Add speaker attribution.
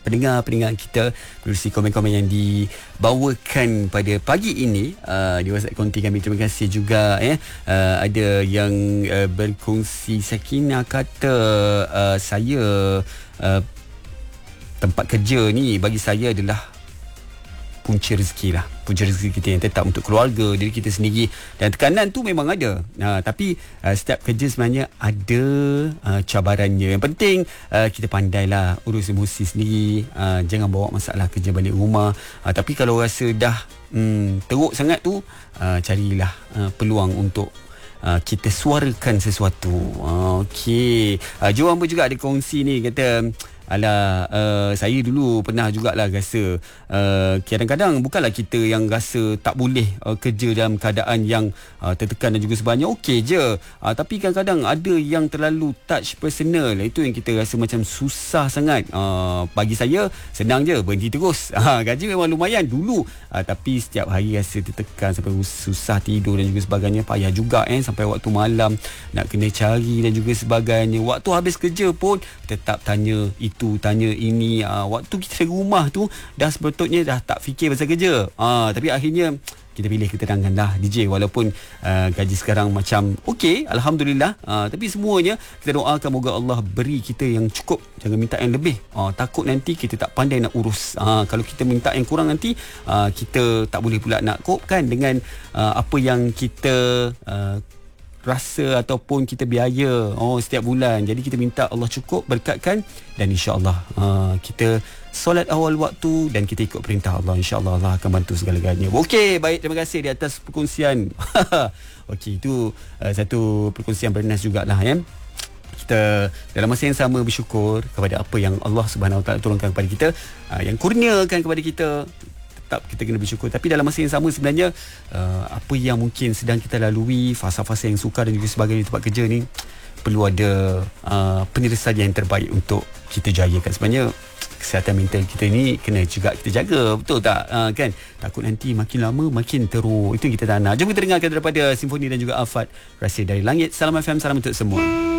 Speaker 1: pendengar-pendengar kita melalui komen-komen yang dibawakan pada pagi ini di WhatsApp konti kami. Terima kasih juga ada yang berkongsi. Sakinah kata saya tempat kerja ni bagi saya adalah punca rezeki lah. Punca rezeki kita yang tetap untuk keluarga, diri kita sendiri. Dan tekanan tu memang ada. Tapi setiap kerja sebenarnya ada cabarannya. Yang penting kita pandailah urus emosi sendiri. Jangan bawa masalah kerja balik rumah. Tapi kalau rasa dah teruk sangat tu, carilah peluang untuk kita suarakan sesuatu. Okey. Jo Hamba juga ada kongsi ni, kata saya dulu pernah jugalah rasa kadang-kadang bukanlah kita yang rasa tak boleh kerja dalam keadaan yang tertekan dan juga sebagainya, okey je, tapi kadang-kadang ada yang terlalu touch personal, itu yang kita rasa macam susah sangat. Bagi saya senang je, berhenti terus. Gaji memang lumayan dulu, tapi setiap hari rasa tertekan sampai susah tidur dan juga sebagainya. Payah juga sampai waktu malam nak kena cari dan juga sebagainya. Waktu habis kerja pun tetap tanya itu, tanya ini. Waktu kita di rumah tu dah sepatutnya dah tak fikir pasal kerja, tapi akhirnya kita pilih ketenangan lah DJ. Walaupun gaji sekarang macam okey, Alhamdulillah, tapi semuanya kita doakan moga Allah beri kita yang cukup. Jangan minta yang lebih, takut nanti kita tak pandai nak urus. Kalau kita minta yang kurang, nanti kita tak boleh pula nak cope kan dengan apa yang kita rasa ataupun kita biaya setiap bulan. Jadi kita minta Allah cukup berkatkan, dan insya-Allah kita solat awal waktu dan kita ikut perintah Allah, insya-Allah Allah akan bantu segala-galanya. Okey, baik, terima kasih di atas perkongsian. Okey, itu satu perkongsian bernas jugalah kita dalam masa yang sama bersyukur kepada apa yang Allah Subhanahu Wa Taala turunkan kepada kita, yang kurniakan kepada kita. Tetap kita kena bersyukur. Tapi dalam masa yang sama sebenarnya apa yang mungkin sedang kita lalui, fasa-fasa yang sukar dan juga sebagainya di tempat kerja ni, perlu ada penyelesaian yang terbaik untuk kita jayakan. Sebenarnya kesihatan mental kita ni kena juga kita jaga, betul tak? Kan? Takut nanti makin lama makin teruk. Itu yang kita tak nak. Jom kita dengarkan daripada Simfoni dan juga Afat, Rahsia dari Langit. Salam FM, salam untuk semua.